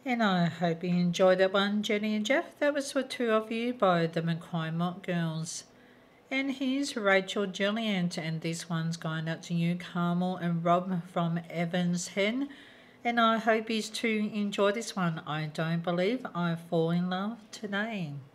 And I hope you enjoyed that one, Jenny and Jeff. That was for two of you by the Mackay Mock Girls. And here's Rachel Gilliant, and this one's going out to you, Carmel and Rob from Evans Hen. And I hope you too enjoy this one. I don't believe I fall in love today.